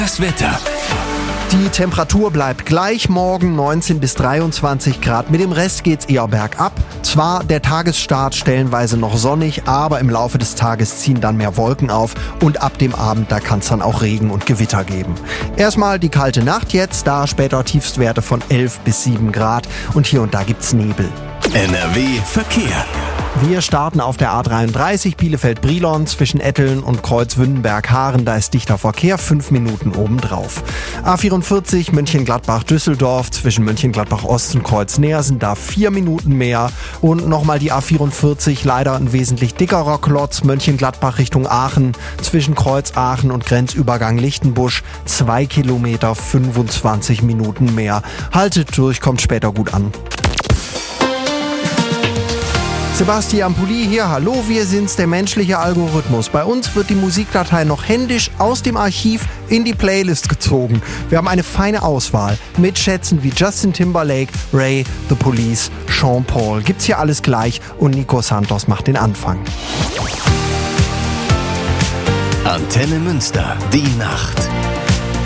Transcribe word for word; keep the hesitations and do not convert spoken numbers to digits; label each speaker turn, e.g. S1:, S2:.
S1: Das Wetter.
S2: Die Temperatur bleibt gleich, morgen neunzehn bis dreiundzwanzig Grad. Mit dem Rest geht's eher bergab. Zwar der Tagesstart stellenweise noch sonnig, aber im Laufe des Tages ziehen dann mehr Wolken auf und ab dem Abend, da kann es dann auch Regen und Gewitter geben. Erstmal die kalte Nacht jetzt, da später Tiefstwerte von elf bis sieben Grad und hier und da gibt's Nebel.
S1: N R W Verkehr.
S2: Wir starten auf der A dreiunddreißig Bielefeld-Brilon zwischen Etteln und Kreuzwündenberg-Haaren. Da ist dichter Verkehr, fünf Minuten obendrauf. A vierundvierzig Mönchengladbach-Düsseldorf zwischen Mönchengladbach-Ost und Kreuz-Neersen, da vier Minuten mehr. Und nochmal die A vierundvierzig, leider ein wesentlich dickerer Klotz, Mönchengladbach Richtung Aachen zwischen Kreuz-Aachen und Grenzübergang Lichtenbusch, zwei Kilometer, fünfundzwanzig Minuten mehr. Haltet durch, kommt später gut an. Sebastian Pulli hier, hallo, wir sind's, der menschliche Algorithmus. Bei uns wird die Musikdatei noch händisch aus dem Archiv in die Playlist gezogen. Wir haben eine feine Auswahl mit Schätzen wie Justin Timberlake, Ray, The Police, Sean Paul. Gibt's hier alles gleich und Nico Santos macht den Anfang.
S1: Antenne Münster, die Nacht.